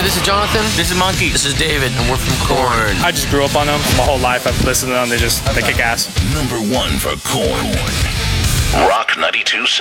This is Jonathan. This is Monkey. This is David, and we're from Korn. I just grew up on them my whole life. I've listened to them. They kick ass. #1 for Korn. Rock 92.7.